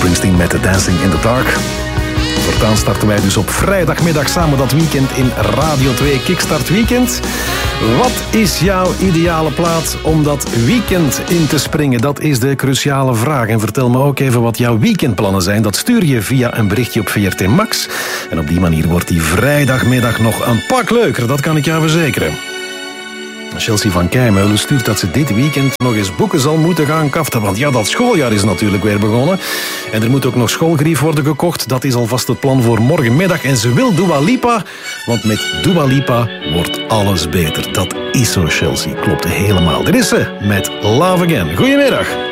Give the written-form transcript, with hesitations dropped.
Springsteen met Dancing in the Dark. Voortaan starten wij dus op vrijdagmiddag samen dat weekend in Radio 2 Kickstart Weekend. Wat is jouw ideale plaat om dat weekend in te springen? Dat is de cruciale vraag. En vertel me ook even wat jouw weekendplannen zijn. Dat stuur je via een berichtje op VRT Max. En op die manier wordt die vrijdagmiddag nog een pak leuker. Dat kan ik jou verzekeren. Chelsea van Keimeulen stuurt dat ze dit weekend nog eens boeken zal moeten gaan kaften. Want ja, dat schooljaar is natuurlijk weer begonnen. En er moet ook nog schoolgrief worden gekocht. Dat is alvast het plan voor morgenmiddag. En ze wil Dua Lipa, want met Dua Lipa wordt alles beter. Dat is zo, Chelsea. Klopt helemaal. Er is ze met Love Again. Goedemiddag.